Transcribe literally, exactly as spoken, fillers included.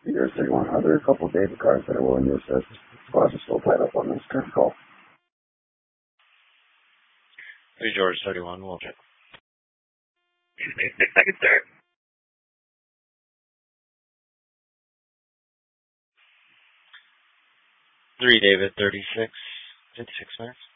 George thirty-one. Are there a couple of David cars that are willing to assist? Squads are still tied up on this turn call. Three George thirty-one, we'll check. Six seconds, sir. Three David thirty-six, fifty-six minutes.